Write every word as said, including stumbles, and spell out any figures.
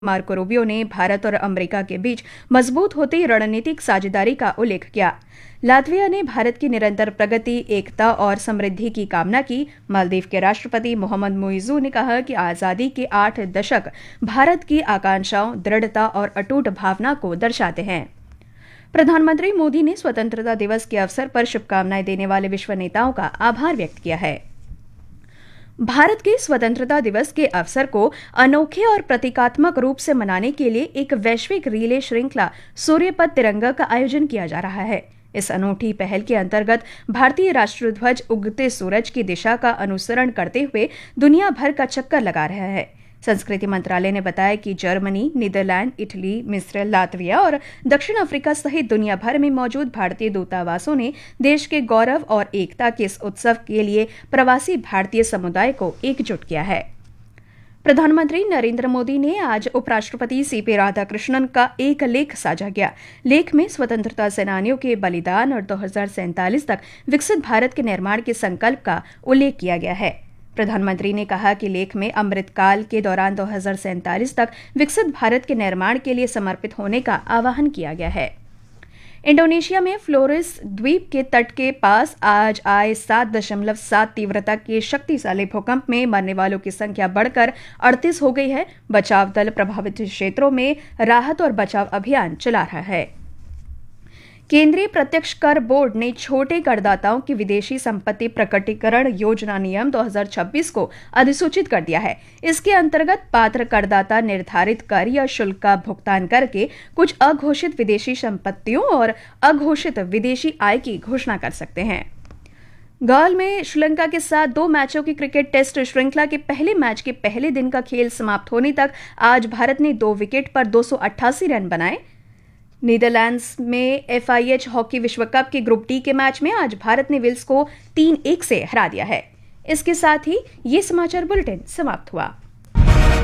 Marco Rubio ने भारत और America के बीच मजबूत होती रणनीतिक साझेदारी का उल्लेख किया। लातविया ने भारत की निरंतर प्रगति, एकता और समृद्धि की कामना की। मालदीव के राष्ट्रपति मोहम्मद मुइज़ू ने कहा कि आजादी के आठ दशक भारत की आकांक्षाओं, दृढ़ता और अटूट भावना को दर्शाते हैं। प्रधानमंत्री मोदी ने स्वतंत्रता दिवस के अवसर पर शुभकामनाएं देने वाले विश्व नेताओं का आभार व्यक्त किया है। भारत के स्वतंत्रता दिवस के अवसर को अनोखे और प्रतीकात्मक रूप से मनाने के लिए एक वैश्विक रिले श्रृंखला सूर्यपथ तिरंगा का आयोजन किया जा रहा है। इस अनूठी पहल के अंतर्गत भारतीय राष्ट्रध्वज उगते सूरज की दिशा का अनुसरण करते हुए दुनिया भर का चक्कर लगा रहा है। संस्कृति मंत्रालय ने बताया कि जर्मनी, नीदरलैंड, इटली, मिस्र, लातविया और दक्षिण अफ्रीका सहित दुनिया भर में मौजूद भारतीय दूतावासों ने देश के गौरव और एकता के इस उत्सव के लिए प्रवासी भारतीय समुदाय को एकजुट किया है। प्रधानमंत्री नरेंद्र मोदी ने आज उपराष्ट्रपति सीपी राधाकृष्णन का एक लेख साझा किया। लेख में स्वतंत्रता सेनानियों के बलिदान और दो हजार सैंतालीस तक विकसित भारत के निर्माण के संकल्प का उल्लेख किया गया है। प्रधानमंत्री ने कहा कि लेख में अमृतकाल के दौरान दो हजार सैंतालीस तक विकसित भारत के निर्माण के लिए समर्पित होने का आह्वान किया गया है। इंडोनेशिया में फ्लोरेस द्वीप के तट के पास आज आए सात दशमलव सात तीव्रता के शक्तिशाली भूकंप में मरने वालों की संख्या बढ़कर अड़तीस हो गई है। बचाव दल प्रभावित क्षेत्रों में राहत और बचाव अभियान चला रहा है। केंद्रीय प्रत्यक्ष कर बोर्ड ने छोटे करदाताओं की विदेशी संपत्ति प्रकटीकरण योजना नियम दो हजार छब्बीस को अधिसूचित कर दिया है। इसके अंतर्गत पात्र करदाता निर्धारित कर या शुल्क का भुगतान करके कुछ अघोषित विदेशी संपत्तियों और अघोषित विदेशी आय की घोषणा कर सकते हैं। गाल में श्रीलंका के साथ दो मैचों की क्रिकेट टेस्ट श्रृंखला के पहले मैच के पहले दिन का खेल समाप्त होने तक आज भारत ने दो विकेट पर दो सौ अट्ठासी रन बनाए। नीदरलैंड्स में एफआईएच हॉकी विश्व कप के ग्रुप डी के मैच में आज भारत ने वेल्स को तीन एक से हरा दिया है। इसके साथ ही ये समाचार बुलेटिन समाप्त हुआ।